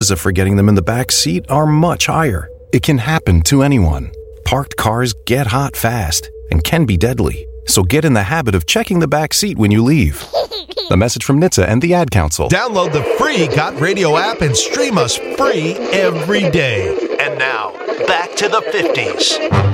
chances of forgetting them in the back seat are much higher. It can happen to anyone. Parked cars get hot fast and can be deadly. So get in the habit of checking the back seat when you leave. A message from NHTSA and the Ad Council. Download the free Got Radio app and stream us free every day. And now, back to the 50s.